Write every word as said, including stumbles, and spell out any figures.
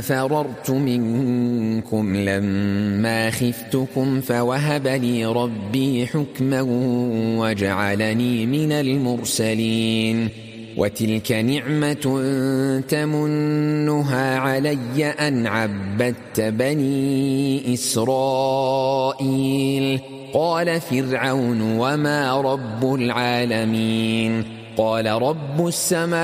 فررت منكم لما خفتكم فوهب لي ربي حكما وجعلني من المرسلين وتلك نعمة تمنها علي أن عبدت بني إسرائيل قال فرعون وما رب العالمين قال رب السماوات